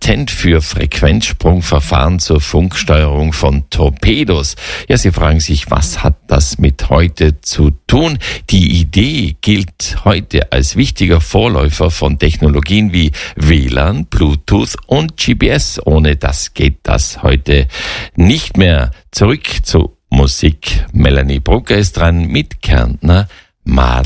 Patent für Frequenzsprungverfahren zur Funksteuerung von Torpedos. Ja, Sie fragen sich, was hat das mit heute zu tun? Die Idee gilt heute als wichtiger Vorläufer von Technologien wie WLAN, Bluetooth und GPS. Ohne das geht das heute nicht mehr. Zurück zu Musik. Melanie Brucker ist dran mit Kärntner Madel.